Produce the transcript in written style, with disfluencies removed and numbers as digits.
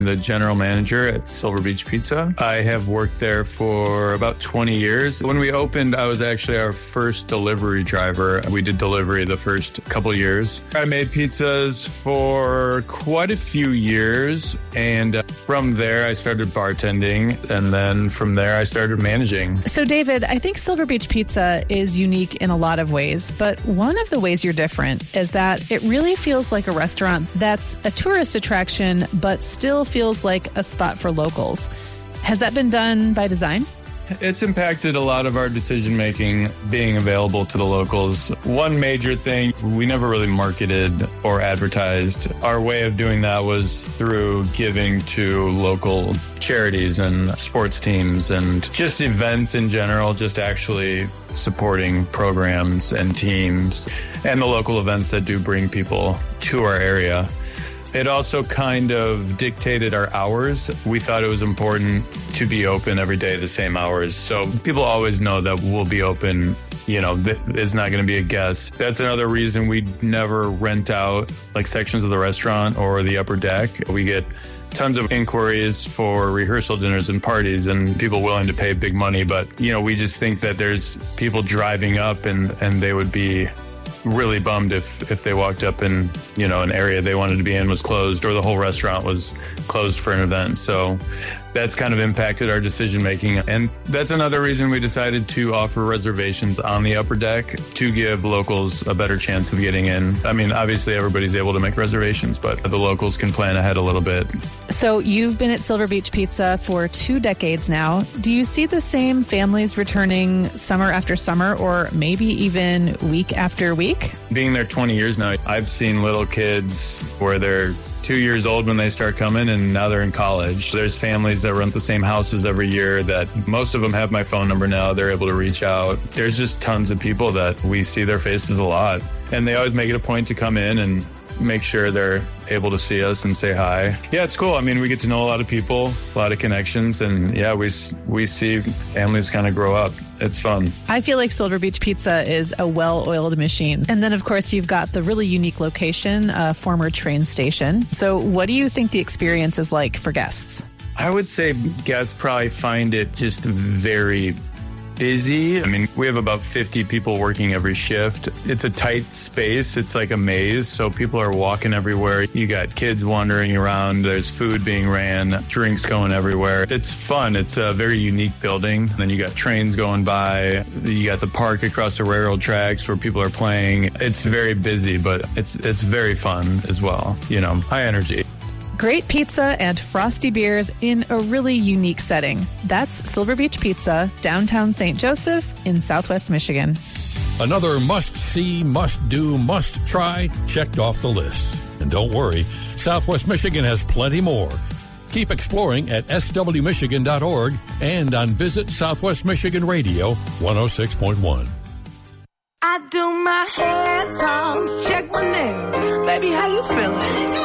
the general manager at Silver Beach Pizza. I have worked there for about 20 years. When we opened, I was actually our first delivery driver. We did delivery the first couple years. I made pizzas for quite a few years, and from there I started bartending, and then from there I started managing. So David, I think Silver Beach Pizza is unique in a lot of ways, but one of the ways you're different is that it really feels like a restaurant that's a tourist attraction, but still feels like a spot for locals. Has that been done by design? It's impacted a lot of our decision-making being available to the locals. One major thing, we never really marketed or advertised. Our way of doing that was through giving to local charities and sports teams and just events in general, just actually supporting programs and teams and the local events that do bring people to our area. It also kind of dictated our hours. We thought it was important to be open every day the same hours. So people always know that we'll be open, it's not going to be a guess. That's another reason we never rent out like sections of the restaurant or the upper deck. We get tons of inquiries for rehearsal dinners and parties and people willing to pay big money. But, we just think that there's people driving up and they would be really bummed if they walked up and, an area they wanted to be in was closed or the whole restaurant was closed for an event. So that's kind of impacted our decision making. And that's another reason we decided to offer reservations on the upper deck to give locals a better chance of getting in. I mean, obviously everybody's able to make reservations, but the locals can plan ahead a little bit. So you've been at Silver Beach Pizza for 2 decades now. Do you see the same families returning summer after summer or maybe even week after week? Being there 20 years now, I've seen little kids where they're 2 years old when they start coming and now they're in college. There's families that rent the same houses every year that most of them have my phone number now. They're able to reach out. There's just tons of people that we see their faces a lot. And they always make it a point to come in and make sure they're able to see us and say hi. Yeah, it's cool. I mean, we get to know a lot of people, a lot of connections, and yeah, we see families kind of grow up. It's fun. I feel like Silver Beach Pizza is a well-oiled machine. And then, of course, you've got the really unique location, a former train station. So what do you think the experience is like for guests? I would say guests probably find it just very busy. I mean, we have about 50 people working every shift. It's a tight space. It's like a maze. So people are walking everywhere. You got kids wandering around. There's food being ran, drinks going everywhere. It's fun. It's a very unique building. Then you got trains going by. You got the park across the railroad tracks where people are playing. It's very busy, but it's very fun as well. High energy. Great pizza and frosty beers in a really unique setting. That's Silver Beach Pizza, downtown St. Joseph in Southwest Michigan. Another must-see, must-do, must-try checked off the list. And don't worry, Southwest Michigan has plenty more. Keep exploring at swmichigan.org and on Visit Southwest Michigan Radio 106.1. I do my hair toss, check my nails. Baby, how you feeling?